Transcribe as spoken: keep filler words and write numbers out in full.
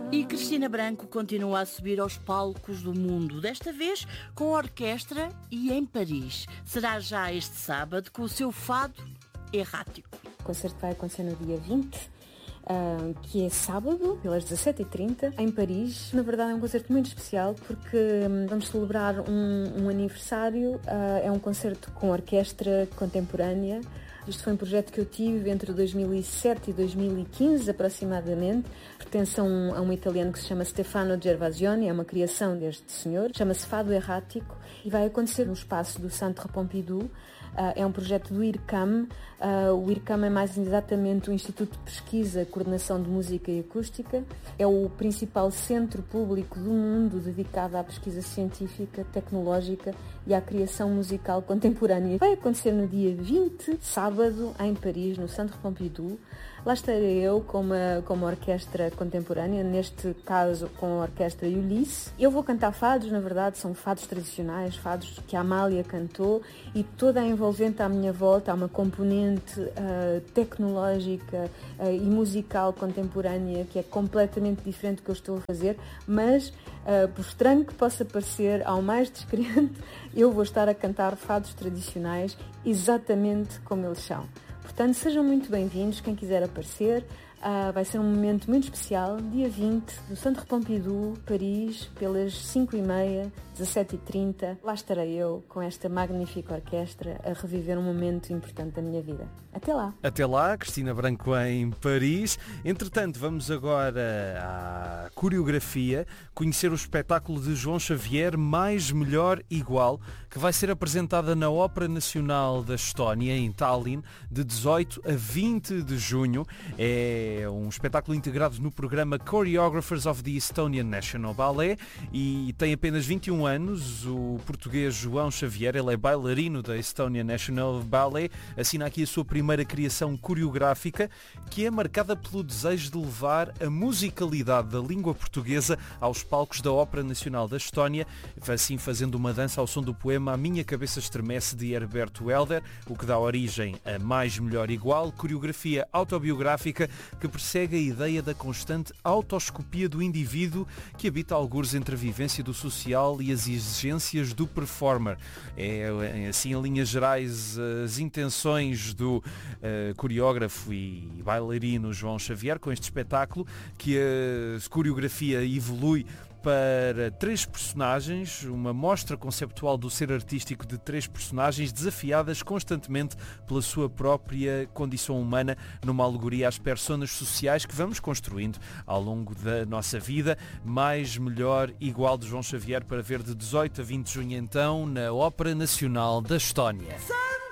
E Cristina Branco continua a subir aos palcos do mundo, desta vez com a orquestra e em Paris. Será já este sábado com o seu fado errático. O concerto vai acontecer no dia vinte, uh, que é sábado, pelas dezassete e trinta, em Paris. Na verdade é um concerto muito especial porque um, vamos celebrar um, um aniversário. Uh, é um concerto com orquestra contemporânea. Isto foi um projeto que eu tive entre dois mil e sete e dois mil e quinze, aproximadamente. Pertence a um, a um italiano que se chama Stefano Gervasioni, é uma criação deste senhor. Chama-se Fado Errático e vai acontecer no espaço do Centre Pompidou. Uh, é um projeto do IRCAM. Uh, o IRCAM é mais exatamente o Instituto de Pesquisa e Coordenação de Música e Acústica. É o principal centro público do mundo dedicado à pesquisa científica, tecnológica e à criação musical contemporânea. Vai acontecer no dia vinte, sábado, em Paris, no Centre Pompidou. Lá estarei eu com uma, com uma orquestra contemporânea, neste caso com a orquestra Ulysse. Eu vou cantar fados, na verdade, são fados tradicionais, fados que a Amália cantou, e toda a envolvente à minha volta, há uma componente uh, tecnológica uh, e musical contemporânea que é completamente diferente do que eu estou a fazer, mas, uh, por estranho que possa parecer, ao mais descrente, eu vou estar a cantar fados tradicionais exatamente como eles são. Portanto, sejam muito bem-vindos, quem quiser aparecer. Uh, vai ser um momento muito especial, dia vinte, no Centre Pompidou, Paris, pelas cinco e meia, dezassete e trinta. Lá estarei eu, com esta magnífica orquestra, a reviver um momento importante da minha vida. Até lá! Até lá, Cristina Branco em Paris. Entretanto, vamos agora à coreografia, conhecer o espetáculo de João Xavier, Mais, Melhor, Igual, que vai ser apresentada na Ópera Nacional da Estónia, em Tallinn, de dezoito a vinte de junho. É É um espetáculo integrado no programa Choreographers of the Estonian National Ballet e tem apenas vinte e um anos. O português João Xavier, ele é bailarino da Estonian National Ballet, assina aqui a sua primeira criação coreográfica, que é marcada pelo desejo de levar a musicalidade da língua portuguesa aos palcos da Ópera Nacional da Estónia, assim fazendo uma dança ao som do poema A Minha Cabeça Estremece, de Herberto Helder, o que dá origem a Mais, Melhor, Igual, coreografia autobiográfica que persegue a ideia da constante autoscopia do indivíduo que habita algures entre a vivência do social e as exigências do performer. É, assim, em linhas gerais, as intenções do uh, coreógrafo e bailarino João Xavier com este espetáculo, que a coreografia evolui para três personagens, uma mostra conceptual do ser artístico de três personagens desafiadas constantemente pela sua própria condição humana, numa alegoria às personas sociais que vamos construindo ao longo da nossa vida. Mais, Melhor, Igual, de João Xavier, para ver de dezoito a vinte de junho, então, na Ópera Nacional da Estónia.